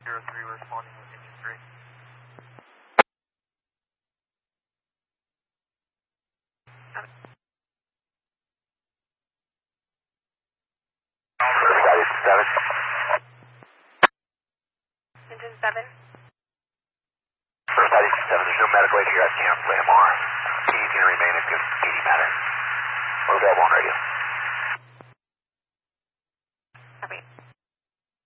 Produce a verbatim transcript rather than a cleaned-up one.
zero three, we're responding with engine three. seven. Engine seven. First I D seven, there's no medical aid here. I can't play M R. He's going to remain at good eighty matter. We're available on radio.